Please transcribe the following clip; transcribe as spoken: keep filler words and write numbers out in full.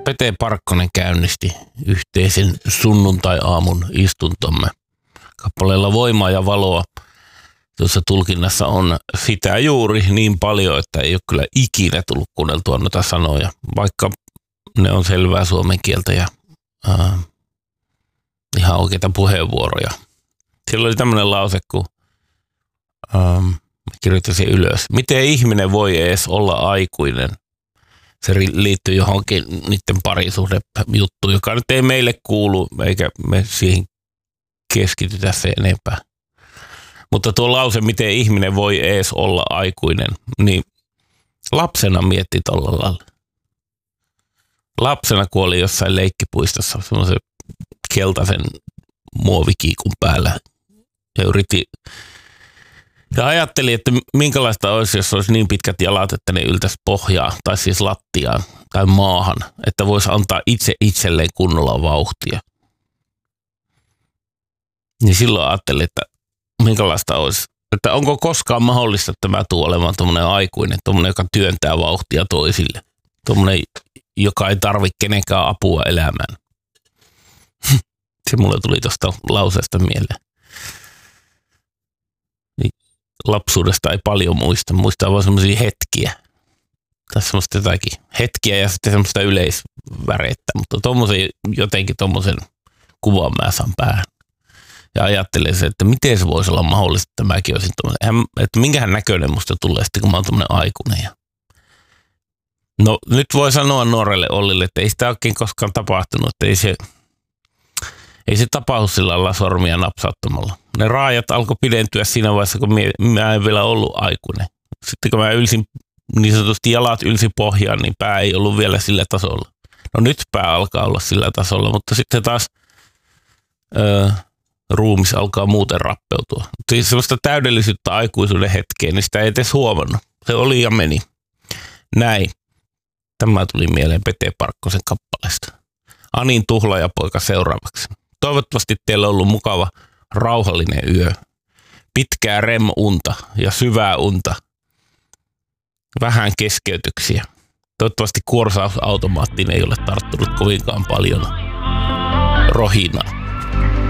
Pete Parkkonen käynnisti yhteisen sunnuntai-aamun istuntomme kappaleella Voimaa ja valoa. Tuossa tulkinnassa on sitä juuri niin paljon, että ei ole kyllä ikinä tullut kuunneltua noita sanoja, vaikka ne on selvää suomen kieltä ja ää, ihan oikeita puheenvuoroja. Siellä oli tämmöinen lause, kun ää, kirjoitin sen ylös. Miten ihminen voi edes olla aikuinen? Se liittyy johonkin niiden parisuhdejuttuun, joka nyt ei meille kuulu, eikä me siihen keskitytä se enempää. Mutta tuo lause, miten ihminen voi edes olla aikuinen, niin lapsena mietti tuolla lailla. Lapsena, kun oli jossain leikkipuistossa semmoisen keltaisen muovikiikun päällä ja yritti ja ajattelin, että minkälaista olisi, jos olisi niin pitkät jalat, että ne yltäisi pohjaa tai siis lattiaan tai maahan, että voisi antaa itse itselleen kunnolla vauhtia. Niin silloin ajattelin, että minkälaista olisi, että onko koskaan mahdollista, että mä tuun olemaan tuommoinen aikuinen, tuommoinen, joka työntää vauhtia toisille, tuommoinen, joka ei tarvitse kenenkään apua elämään. Se mulle tuli tuosta lauseesta mieleen. Niin lapsuudesta ei paljon muista, muistaa vaan semmoisia hetkiä. Tai semmoista jotakin hetkiä ja sitten semmoista yleisvärettä, mutta tommosen, jotenkin tommosen kuvan mä saan päähän. Ja ajattelen se, että miten se voisi olla mahdollista, että mäkin olisin tommoinen, että minkähän näköinen musta tulee sitten, kun mä oon tommoinen aikuinen. No nyt voi sanoa nuorelle Ollille, että ei sitä oikein koskaan tapahtunut, että ei se, ei se tapahdu sillä lailla sormia napsauttamalla. Ne raajat alkoi pidentyä siinä vaiheessa, kun mä en vielä ollut aikuinen. Sitten kun mä ylsin, niin sanotusti jalat ylsi pohjaan, niin pää ei ollut vielä sillä tasolla. No nyt pää alkaa olla sillä tasolla, mutta sitten taas öö, ruumis alkaa muuten rappeutua. Siis sellaista täydellisyyttä aikuisuuden hetkeen, niin sitä ei edes huomannut. Se oli ja meni. Näin. Tämä tuli mieleen Pete Parkkosen kappaleesta. Anin tuhlaajapoika seuraavaksi. Toivottavasti teillä on ollut mukava, rauhallinen yö. Pitkää R E M-unta ja syvää unta. Vähän keskeytyksiä. Toivottavasti kuorsausautomaattiin ei ole tarttunut kovinkaan paljon rohinaa.